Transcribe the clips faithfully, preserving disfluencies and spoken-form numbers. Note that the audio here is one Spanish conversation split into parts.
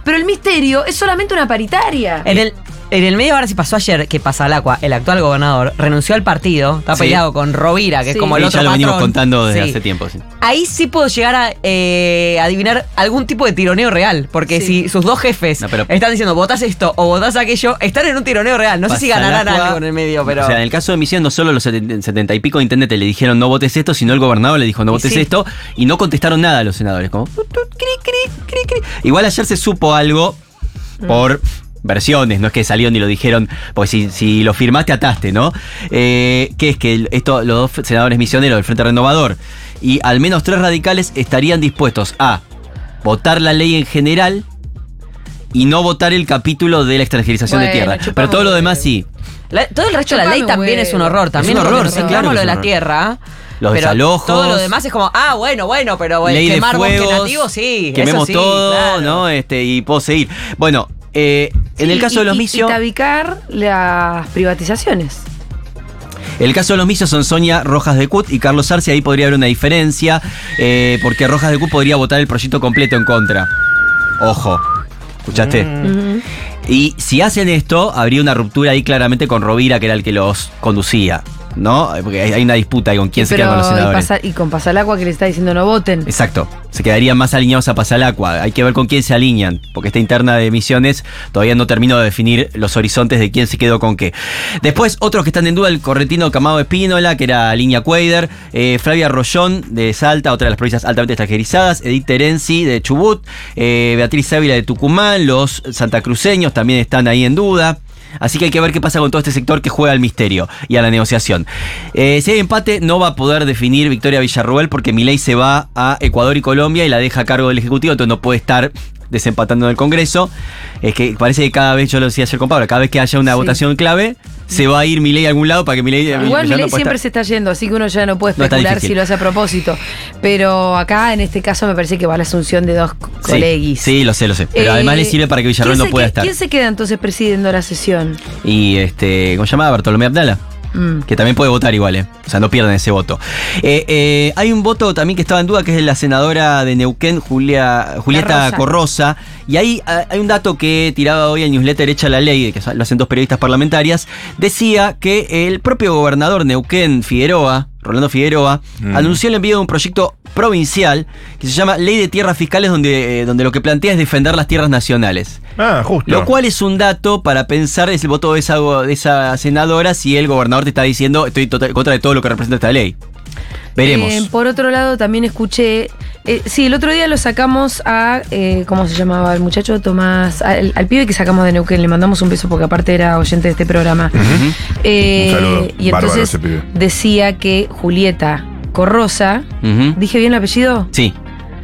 pero el misterio es solamente una paritaria. En el, en el medio, ahora sí pasó ayer que Pasalacqua, el actual gobernador, renunció al partido, está Sí. peleado con Rovira, que Sí. es como el Y otro ya lo venimos patrón. contando desde Sí. hace tiempo. Sí. Ahí sí puedo llegar a eh, adivinar algún tipo de tironeo real, porque Sí. si sus dos jefes No, pero- están diciendo votás esto o votás aquello, están en un tironeo real. No sé si ganarán Pasalacqua, algo en el medio, pero... O sea, en el caso de Misión, no solo los setenta, setenta y pico de intendentes le dijeron no votes esto, sino el gobernador le dijo no Y votes sí. esto, y no contestaron nada a los senadores. Como, tut, tut, cri, cri, cri, cri. Igual ayer se supo algo por versiones, no es que salieron y lo dijeron, porque si, si lo firmaste ataste, ¿no? Eh, que es que el- esto, los dos senadores misioneros del Frente Renovador y al menos tres radicales estarían dispuestos a votar la ley en general y no votar el capítulo de la extranjerización Bueno, de tierra. chupame Pero todo lo huevo. demás sí. La- todo el resto de la ley Chupame también huevo. es un horror. También Es un porque horror, nos sí, claro olvidamos que lo de es un la horror. tierra. Los pero desalojos. todo lo demás es como, ah, bueno, bueno, pero el Ley de quemar bosque fuegos, nativo, sí. quememos eso sí, todo, claro. ¿no? Este, y puedo seguir. Bueno, eh, en el Sí, caso y- de los y- misios, Y tabicar las privatizaciones. el caso de los misios son Sonia Rojas de Cut y Carlos Arce. Ahí podría haber una diferencia, eh, porque Rojas de Cut podría votar el proyecto completo en contra. Ojo, ¿escuchaste? Ujú. Y si hacen esto, habría una ruptura ahí claramente con Rovira, que era el que los conducía, ¿no? Porque hay hay una disputa ahí con quién se Pero, queda con los y, senadores. pasa- y con Pasalacqua que le está diciendo no voten. Exacto, se quedarían más alineados a Pasalacqua. Hay que ver con quién se alinean, porque esta interna de Misiones todavía no terminó de definir los horizontes de quién se quedó con qué. Después, otros que están en duda, el correntino Camado Espínola, que era línea Cuader, eh, Flavia Rollón de Salta, otra de las provincias altamente extranjerizadas, Edith Terenzi de Chubut, eh, Beatriz Ávila de Tucumán, los santacruceños también están ahí en duda. Así que hay que ver qué pasa con todo este sector que juega al misterio y a la negociación. Eh, si hay empate, no va a poder definir Victoria Villarruel porque Milei se va a Ecuador y Colombia y la deja a cargo del Ejecutivo, entonces no puede estar desempatando en el Congreso. Es que parece que cada vez, yo lo decía ayer con Pablo, cada vez que haya una Sí. votación clave, se va a ir Milei a algún lado para que Milei... Igual Milei Milei no pueda siempre estar. se está yendo, así que uno ya no puede No está especular difícil. si lo hace a propósito. Pero acá, en este caso, me parece que va la asunción de dos Sí, coleguis. sí, lo sé, lo sé. Pero Eh, además le sirve para que Villarruel ¿quién no se pueda que- estar. ¿Quién se queda entonces presidiendo la sesión? Y este, ¿cómo se llama? Bartolomé Abdala. Mm. Que también puede votar igual, ¿eh? O sea, no pierden ese voto. Eh, eh, hay un voto también que estaba en duda, que es de la senadora de Neuquén, Julia, Julieta Carroza. Corroza. Y ahí ah, hay un dato que tiraba hoy el newsletter Echa la Ley, que lo hacen dos periodistas parlamentarias. Decía que el propio gobernador Neuquén, Figueroa, Rolando Figueroa, Mm. anunció el envío de un proyecto provincial que se llama Ley de Tierras Fiscales, donde, eh, donde lo que plantea es defender las tierras nacionales. Ah, justo. Lo cual es un dato para pensar, es el voto de esa, de esa senadora si el gobernador te está diciendo estoy total- en contra de todo lo que representa esta ley. Veremos. Eh, por otro lado, también escuché. eh, sí, el otro día lo sacamos a. eh, ¿Cómo se llamaba el muchacho? Tomás. Al, al pibe que sacamos de Neuquén. Le mandamos un beso porque, aparte, era oyente de este programa. Ujú. Eh, Un saludo. Y Bárbaro entonces ese pibe. decía que Julieta Corroza. Ujú. ¿Dije bien el apellido? Sí.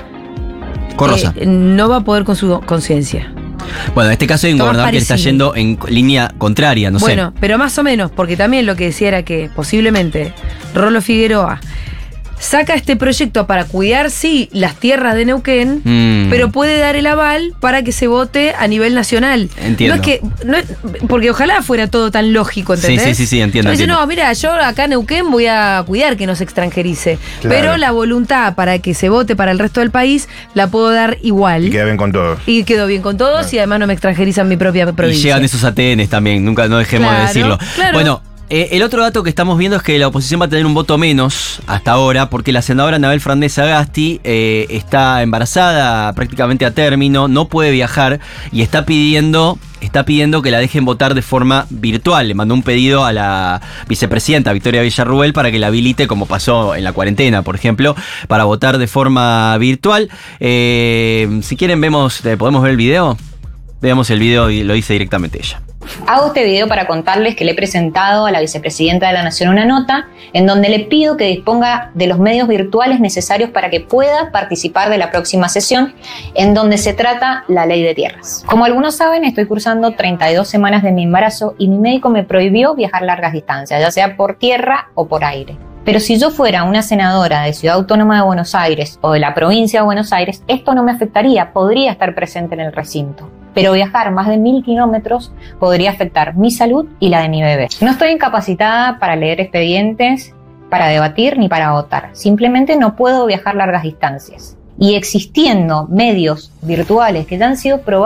Corroza. Eh, no va a poder con su conciencia. Bueno, en este caso hay un Tomás gobernador que está Parisini. yendo en línea contraria, no Bueno, pero más o menos, porque también lo que decía era que posiblemente Rolo Figueroa saca este proyecto para cuidar, sí, las tierras de Neuquén, Mm. pero puede dar el aval para que se vote a nivel nacional. Entiendo. No es que, no es- porque ojalá fuera todo tan lógico, ¿entendés? Sí, sí, sí, sí, entiendo, Yo dice, entiendo. no, mira, yo acá en Neuquén voy a cuidar que no se extranjerice, Claro. pero la voluntad para que se vote para el resto del país la puedo dar igual. Y queda bien con todo. Y quedo bien con todos y además no me extranjerizan mi propia Y provincia. llegan esos A T Ns también, nunca no dejemos de Claro, decirlo. claro. Bueno, eh, el otro dato que estamos viendo es que la oposición va a tener un voto menos hasta ahora, porque la senadora Anabel Fernández Agasti eh, está embarazada prácticamente a término, no puede viajar y está pidiendo, está pidiendo que la dejen votar de forma virtual. Le mandó un pedido a la vicepresidenta Victoria Villarruel para que la habilite, como pasó en la cuarentena, por ejemplo, para votar de forma virtual. Eh, si quieren, vemos, eh, ¿podemos ver el video? Veamos el video y lo dice directamente ella. Hago este video para contarles que le he presentado a la vicepresidenta de la Nación una nota en donde le pido que disponga de los medios virtuales necesarios para que pueda participar de la próxima sesión en donde se trata la ley de tierras. Como algunos saben, estoy cursando treinta y dos semanas de mi embarazo y mi médico me prohibió viajar largas distancias, ya sea por tierra o por aire. Pero si yo fuera una senadora de Ciudad Autónoma de Buenos Aires o de la provincia de Buenos Aires, esto no me afectaría, podría estar presente en el recinto. Pero viajar más de mil kilómetros podría afectar mi salud y la de mi bebé. No estoy incapacitada para leer expedientes, para debatir ni para votar. Simplemente no puedo viajar largas distancias. Y existiendo medios virtuales que ya han sido probados